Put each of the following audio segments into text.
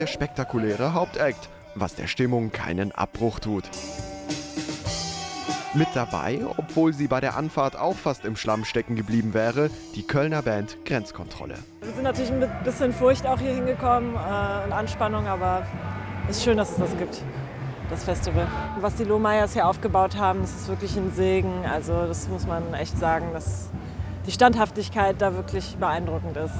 Der spektakuläre Hauptakt, was der Stimmung keinen Abbruch tut. Mit dabei, obwohl sie bei der Anfahrt auch fast im Schlamm stecken geblieben wäre, die Kölner Band Grenzkontrolle. Wir sind natürlich mit ein bisschen Furcht auch hier hingekommen und Anspannung, aber es ist schön, dass es das gibt, das Festival. Und was die Lohmeyers hier aufgebaut haben, das ist wirklich ein Segen. Also das muss man echt sagen, dass die Standhaftigkeit da wirklich beeindruckend ist.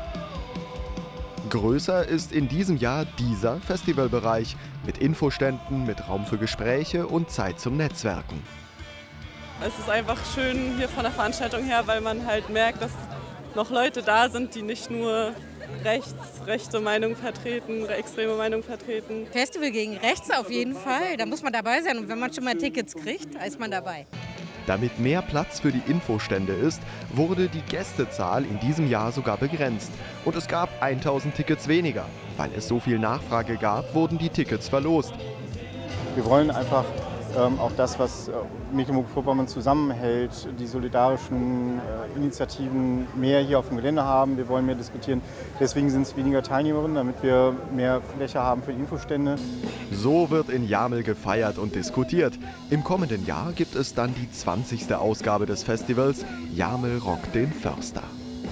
Größer ist in diesem Jahr dieser Festivalbereich mit Infoständen, mit Raum für Gespräche und Zeit zum Netzwerken. Es ist einfach schön hier von der Veranstaltung her, weil man halt merkt, dass noch Leute da sind, die nicht nur rechte Meinung vertreten, extreme Meinung vertreten. Festival gegen rechts auf jeden Fall, da muss man dabei sein und wenn man schon mal Tickets kriegt, ist man dabei. Damit mehr Platz für die Infostände ist, wurde die Gästezahl in diesem Jahr sogar begrenzt. Und es gab 1000 Tickets weniger. Weil es so viel Nachfrage gab, wurden die Tickets verlost. Wir wollen einfach auch das, was Mecklenburg-Vorpommern zusammenhält, die solidarischen Initiativen mehr hier auf dem Gelände haben. Wir wollen mehr diskutieren. Deswegen sind es weniger Teilnehmerinnen, damit wir mehr Fläche haben für die Infostände. So wird in Jamel gefeiert und diskutiert. Im kommenden Jahr gibt es dann die 20. Ausgabe des Festivals Jamel rockt den Förster.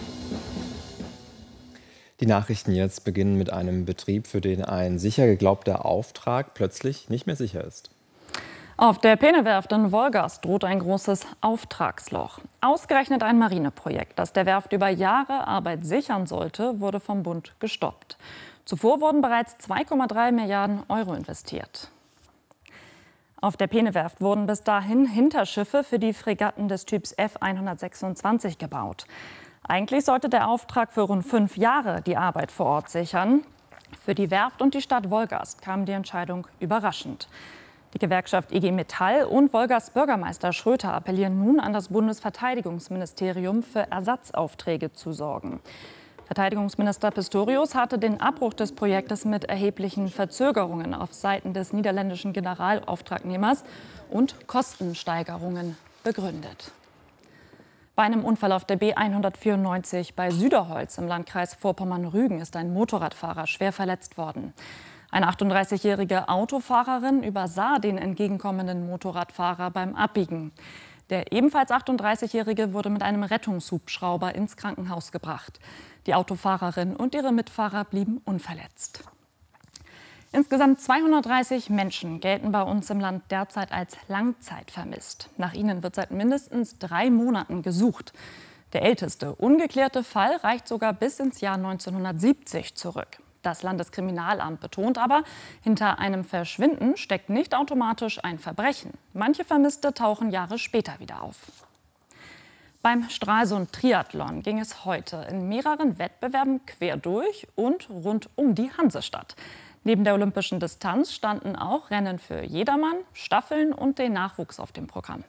Die Nachrichten jetzt beginnen mit einem Betrieb, für den ein sicher geglaubter Auftrag plötzlich nicht mehr sicher ist. Auf der Peene-Werft in Wolgast droht ein großes Auftragsloch. Ausgerechnet ein Marineprojekt, das der Werft über Jahre Arbeit sichern sollte, wurde vom Bund gestoppt. Zuvor wurden bereits 2,3 Milliarden Euro investiert. Auf der Peene-Werft wurden bis dahin Hinterschiffe für die Fregatten des Typs F126 gebaut. Eigentlich sollte der Auftrag für rund 5 Jahre die Arbeit vor Ort sichern. Für die Werft und die Stadt Wolgast kam die Entscheidung überraschend. Die Gewerkschaft IG Metall und Wolgasts Bürgermeister Schröter appellieren nun an das Bundesverteidigungsministerium, für Ersatzaufträge zu sorgen. Verteidigungsminister Pistorius hatte den Abbruch des Projektes mit erheblichen Verzögerungen auf Seiten des niederländischen Generalauftragnehmers und Kostensteigerungen begründet. Bei einem Unfall auf der B194 bei Süderholz im Landkreis Vorpommern-Rügen ist ein Motorradfahrer schwer verletzt worden. Eine 38-jährige Autofahrerin übersah den entgegenkommenden Motorradfahrer beim Abbiegen. Der ebenfalls 38-jährige wurde mit einem Rettungshubschrauber ins Krankenhaus gebracht. Die Autofahrerin und ihre Mitfahrer blieben unverletzt. Insgesamt 230 Menschen gelten bei uns im Land derzeit als langzeitvermisst. Nach ihnen wird seit mindestens 3 Monaten gesucht. Der älteste ungeklärte Fall reicht sogar bis ins Jahr 1970 zurück. Das Landeskriminalamt betont aber, hinter einem Verschwinden steckt nicht automatisch ein Verbrechen. Manche Vermisste tauchen Jahre später wieder auf. Beim Stralsund-Triathlon ging es heute in mehreren Wettbewerben quer durch und rund um die Hansestadt. Neben der olympischen Distanz standen auch Rennen für Jedermann, Staffeln und den Nachwuchs auf dem Programm.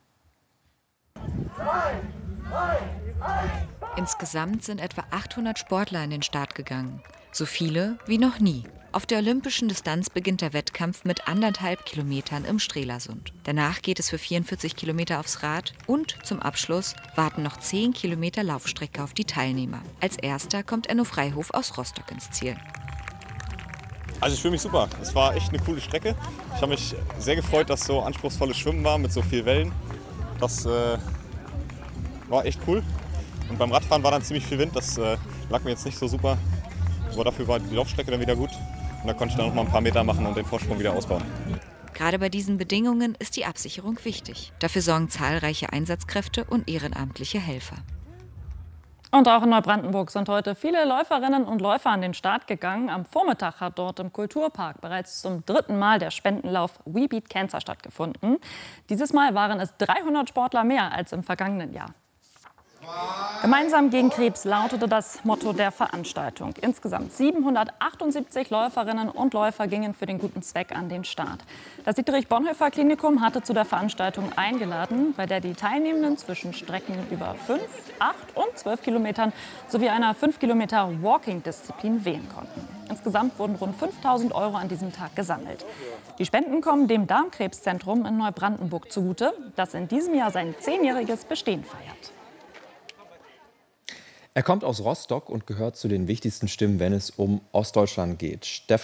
Insgesamt sind etwa 800 Sportler in den Start gegangen. So viele wie noch nie. Auf der olympischen Distanz beginnt der Wettkampf mit 1,5 Kilometern im Strelasund. Danach geht es für 44 Kilometer aufs Rad und zum Abschluss warten noch 10 Kilometer Laufstrecke auf die Teilnehmer. Als erster kommt Enno Freihof aus Rostock ins Ziel. Also ich fühle mich super. Es war echt eine coole Strecke. Ich habe mich sehr gefreut, dass so anspruchsvolles Schwimmen war mit so vielen Wellen. Das war echt cool. Und beim Radfahren war dann ziemlich viel Wind. Das lag mir jetzt nicht so super. Aber dafür war die Laufstrecke dann wieder gut. Und da konnte ich dann noch mal ein paar Meter machen und den Vorsprung wieder ausbauen. Gerade bei diesen Bedingungen ist die Absicherung wichtig. Dafür sorgen zahlreiche Einsatzkräfte und ehrenamtliche Helfer. Und auch in Neubrandenburg sind heute viele Läuferinnen und Läufer an den Start gegangen. Am Vormittag hat dort im Kulturpark bereits zum 3. Mal der Spendenlauf We Beat Cancer stattgefunden. Dieses Mal waren es 300 Sportler mehr als im vergangenen Jahr. Gemeinsam gegen Krebs lautete das Motto der Veranstaltung. Insgesamt 778 Läuferinnen und Läufer gingen für den guten Zweck an den Start. Das Dietrich-Bonhoeffer-Klinikum hatte zu der Veranstaltung eingeladen, bei der die Teilnehmenden zwischen Strecken über 5, 8 und 12 Kilometern sowie einer 5 Kilometer Walking-Disziplin wählen konnten. Insgesamt wurden rund 5.000 € an diesem Tag gesammelt. Die Spenden kommen dem Darmkrebszentrum in Neubrandenburg zugute, das in diesem Jahr sein 10-jähriges Bestehen feiert. Er kommt aus Rostock und gehört zu den wichtigsten Stimmen, wenn es um Ostdeutschland geht.